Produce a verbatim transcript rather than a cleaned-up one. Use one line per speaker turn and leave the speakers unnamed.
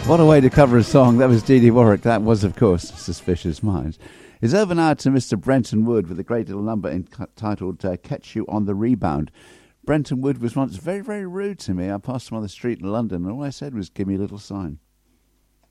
What a way to cover a song. That was Dee Dee Warwick. That was, of course, Suspicious Minds. It's over now to Mister Brenton Wood with a great little number entitled uh, Catch You on the Rebound. Brenton Wood was once very, very rude to me. I passed him on the street in London and all I said was, give me a little sign.